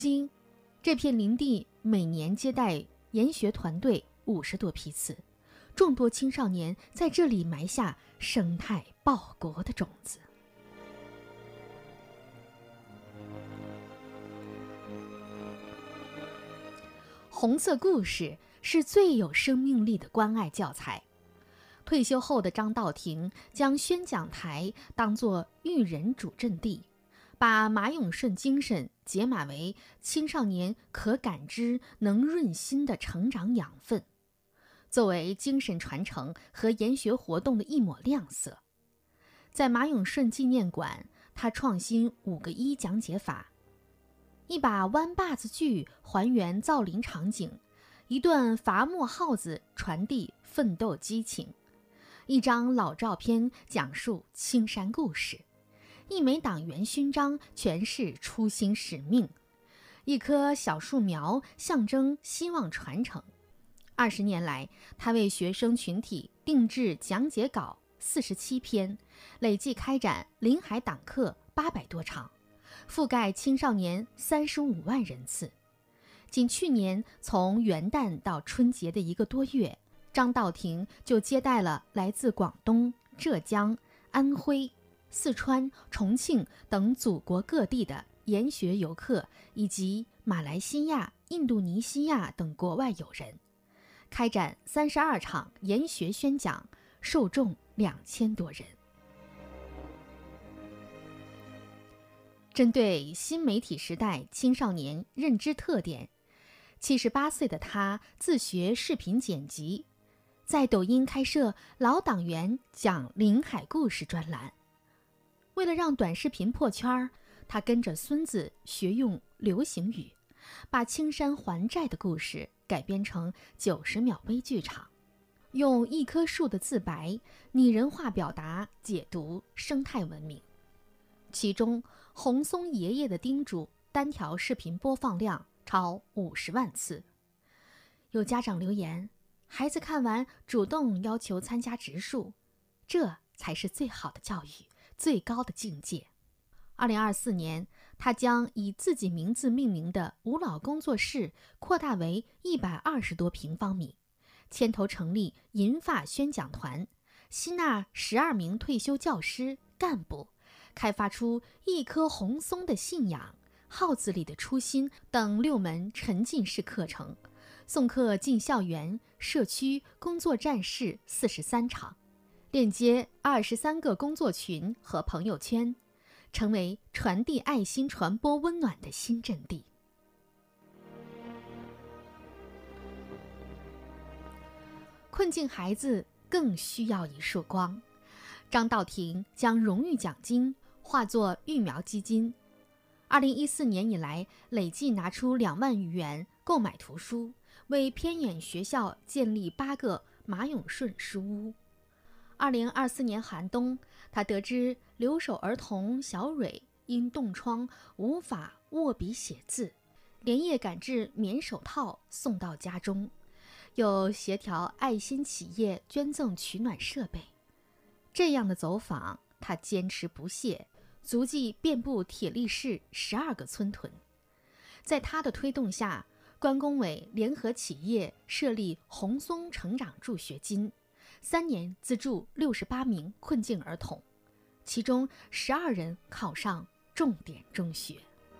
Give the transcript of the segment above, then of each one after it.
今，这片林地每年接待研学团队50多批次，众多青少年在这里埋下生态报国的种子。红色故事是最有生命力的关爱教材。退休后的张道庭将宣讲台当作育人主阵地，把马永顺精神解码为青少年可感知、能润心的成长养分，作为精神传承和研学活动的一抹亮色。在马永顺纪念馆，他创新5个1讲解法：一把弯把子锯还原造林场景，一段伐木号子传递奋斗激情，一张老照片讲述青山故事，一枚党员勋章诠释初心使命，一棵小树苗象征希望传承。20年来，他为学生群体定制讲解稿47篇，累计开展临海党课800多场，覆盖青少年35万人次。仅去年从元旦到春节的1个多月，张道庭就接待了来自广东、浙江、安徽、四川、重庆等祖国各地的研学游客，以及马来西亚、印度尼西亚等国外友人，开展32场研学宣讲，受众2000多人。针对新媒体时代青少年认知特点，78岁的他自学视频剪辑，在抖音开设老党员讲临海故事专栏。为了让短视频破圈，他跟着孙子学用流行语，把青山还债的故事改编成90秒微剧场，用一棵树的自白拟人化表达解读生态文明。其中红松爷爷的叮嘱单条视频播放量超50万次。有家长留言，孩子看完主动要求参加植树，这才是最好的教育，最高的境界。2024年，他将以自己名字命名的吴老工作室扩大为120多平方米，牵头成立银发宣讲团，吸纳12名退休教师干部，开发出一棵红松的信仰、号子里的初心等6门沉浸式课程，送课进校园、社区、工作站室43场，链接23个工作群和朋友圈，成为传递爱心、传播温暖的新阵地。困境孩子更需要一束光。张道庭将荣誉奖金化作育苗基金，2014年以来累计拿出2万余元购买图书，为偏远学校建立8个马永顺书屋。2024年寒冬，他得知留守儿童小蕊因冻疮无法握笔写字，连夜赶制棉手套送到家中，又协调爱心企业捐赠取暖设备。这样的走访，他坚持不懈，足迹遍布铁力市12个村屯。在他的推动下，关工委联合企业设立红松成长助学金，3年资助68名困境儿童，其中12人考上重点中学。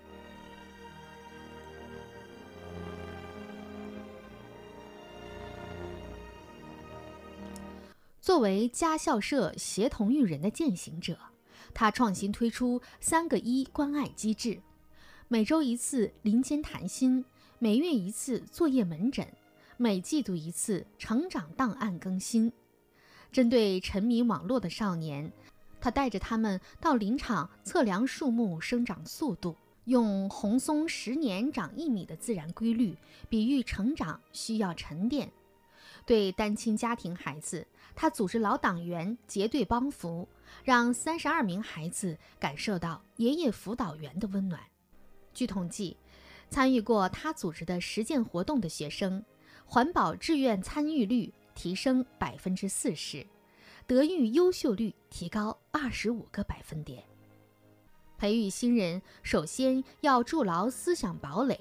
作为家校社协同育人的践行者，他创新推出3个1关爱机制，每周1次林间谈心，每月1次作业门诊，每季度1次成长档案更新。针对沉迷网络的少年，他带着他们到林场测量树木生长速度，用红松10年长1米的自然规律比喻成长需要沉淀。对单亲家庭孩子，他组织老党员结对帮扶，让32名孩子感受到爷爷辅导员的温暖。据统计，参与过他组织的实践活动的学生，环保志愿参与率提升40%，德育优秀率提高25个百分点。 培育新人，首先要筑牢思想堡垒，